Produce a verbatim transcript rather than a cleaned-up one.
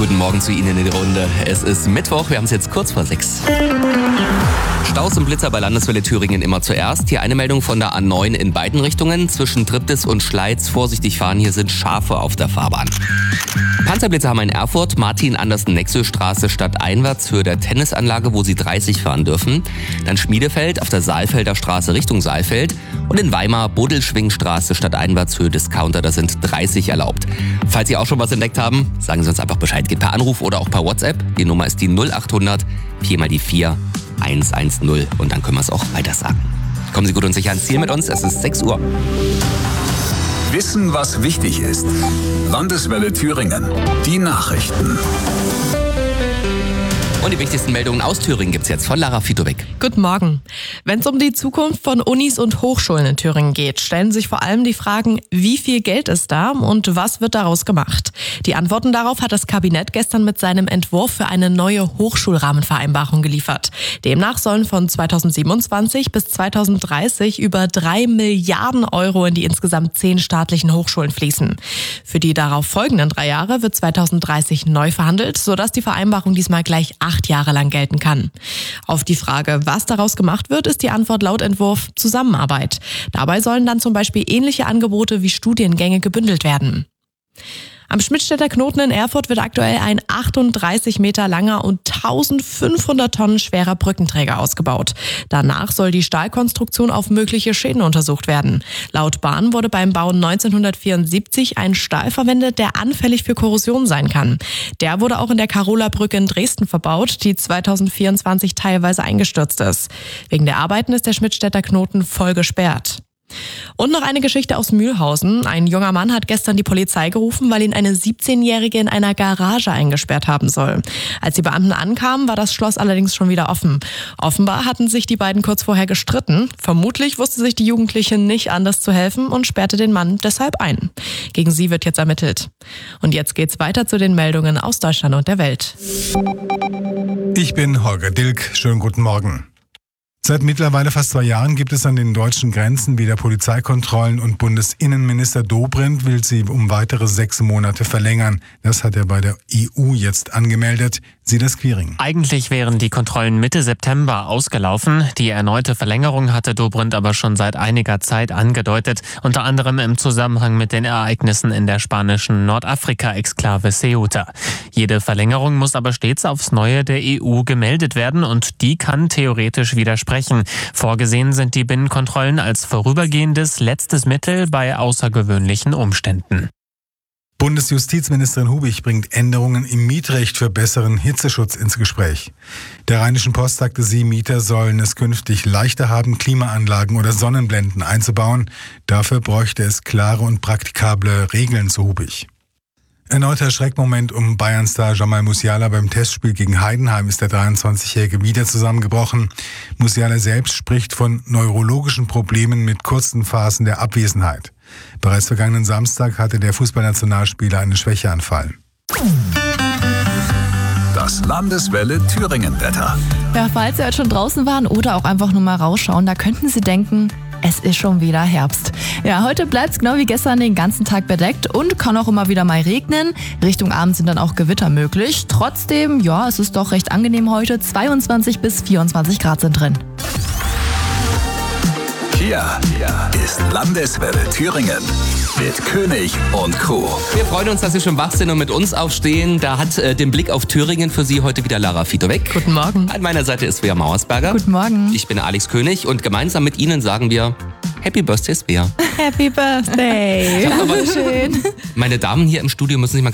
Guten Morgen zu Ihnen in die Runde. Es ist Mittwoch, wir haben es jetzt kurz vor sechs. Staus und Blitzer bei Landeswelle Thüringen immer zuerst. Hier eine Meldung von der A neun in beiden Richtungen. Zwischen Triptis und Schleiz vorsichtig fahren, hier sind Schafe auf der Fahrbahn. Panzerblitzer haben wir in Erfurt, Martin-Andersen-Nexö-Straße stadteinwärts, Höhe der Tennisanlage, wo Sie dreißig fahren dürfen. Dann Schmiedefeld auf der Saalfelder Straße Richtung Saalfeld. Und in Weimar, Bodelschwingstraße stadteinwärts, Höhe Discounter, da sind dreißig erlaubt. Falls Sie auch schon was entdeckt haben, sagen Sie uns einfach Bescheid. Geht per Anruf oder auch per WhatsApp. Die Nummer ist die null acht hundert vier mal die vier eins eins null und dann können wir es auch weiter sagen. Kommen Sie gut und sicher ans Ziel mit uns, es ist sechs Uhr. Wissen, was wichtig ist. Landeswelle Thüringen. Die Nachrichten. Und die wichtigsten Meldungen aus Thüringen gibt's jetzt von Lara Fitowek. Guten Morgen. Wenn es um die Zukunft von Unis und Hochschulen in Thüringen geht, stellen sich vor allem die Fragen, wie viel Geld ist da und was wird daraus gemacht? Die Antworten darauf hat das Kabinett gestern mit seinem Entwurf für eine neue Hochschulrahmenvereinbarung geliefert. Demnach sollen von zweitausendsiebenundzwanzig bis zweitausenddreißig über drei Milliarden Euro in die insgesamt zehn staatlichen Hochschulen fließen. Für die darauf folgenden drei Jahre wird zweitausenddreißig neu verhandelt, sodass die Vereinbarung diesmal gleich acht Jahre lang gelten kann. Auf die Frage, was daraus gemacht wird, ist die Antwort laut Entwurf Zusammenarbeit. Dabei sollen dann zum Beispiel ähnliche Angebote wie Studiengänge gebündelt werden. Am Schmidtstädter Knoten in Erfurt wird aktuell ein achtunddreißig Meter langer und eintausendfünfhundert Tonnen schwerer Brückenträger ausgebaut. Danach soll die Stahlkonstruktion auf mögliche Schäden untersucht werden. Laut Bahn wurde beim Bau neunzehnhundertvierundsiebzig ein Stahl verwendet, der anfällig für Korrosion sein kann. Der wurde auch in der Karola-Brücke in Dresden verbaut, die zweitausendvierundzwanzig teilweise eingestürzt ist. Wegen der Arbeiten ist der Schmidtstädter Knoten voll gesperrt. Und noch eine Geschichte aus Mühlhausen. Ein junger Mann hat gestern die Polizei gerufen, weil ihn eine siebzehnjährige in einer Garage eingesperrt haben soll. Als die Beamten ankamen, war das Schloss allerdings schon wieder offen. Offenbar hatten sich die beiden kurz vorher gestritten. Vermutlich wusste sich die Jugendliche nicht anders zu helfen und sperrte den Mann deshalb ein. Gegen sie wird jetzt ermittelt. Und jetzt geht's weiter zu den Meldungen aus Deutschland und der Welt. Ich bin Holger Dilk. Schönen guten Morgen. Seit mittlerweile fast zwei Jahren gibt es an den deutschen Grenzen wieder Polizeikontrollen und Bundesinnenminister Dobrindt will sie um weitere sechs Monate verlängern. Das hat er bei der E U jetzt angemeldet. Silas Quiring. Eigentlich wären die Kontrollen Mitte September ausgelaufen. Die erneute Verlängerung hatte Dobrindt aber schon seit einiger Zeit angedeutet, unter anderem im Zusammenhang mit den Ereignissen in der spanischen Nordafrika-Exklave Ceuta. Jede Verlängerung muss aber stets aufs Neue der E U gemeldet werden und die kann theoretisch widersprechen. Vorgesehen sind die Binnenkontrollen als vorübergehendes letztes Mittel bei außergewöhnlichen Umständen. Bundesjustizministerin Hubich bringt Änderungen im Mietrecht für besseren Hitzeschutz ins Gespräch. Der Rheinischen Post sagte sie, Mieter sollen es künftig leichter haben, Klimaanlagen oder Sonnenblenden einzubauen. Dafür bräuchte es klare und praktikable Regeln, so Hubich. Erneuter Schreckmoment um Bayern-Star Jamal Musiala beim Testspiel gegen Heidenheim ist der dreiundzwanzigjährige wieder zusammengebrochen. Musiala selbst spricht von neurologischen Problemen mit kurzen Phasen der Abwesenheit. Bereits vergangenen Samstag hatte der Fußballnationalspieler einen Schwächeanfall. Das Landeswelle Thüringen-Wetter. Ja, falls Sie heute schon draußen waren oder auch einfach nur mal rausschauen, da könnten Sie denken, es ist schon wieder Herbst. Ja, heute bleibt es genau wie gestern den ganzen Tag bedeckt und kann auch immer wieder mal regnen. Richtung Abend sind dann auch Gewitter möglich. Trotzdem, ja, es ist doch recht angenehm heute. zweiundzwanzig bis vierundzwanzig Grad sind drin. Hier ist Landeswelle Thüringen mit König und Co. Wir freuen uns, dass Sie schon wach sind und mit uns aufstehen. Da hat äh, den Blick auf Thüringen für Sie heute wieder Lara Fitowek. Guten Morgen. An meiner Seite ist Svea Mauersberger. Guten Morgen. Ich bin Alex König und gemeinsam mit Ihnen sagen wir Happy Birthday, Svea. Happy Birthday. Aber schön. Meine Damen hier im Studio müssen sich mal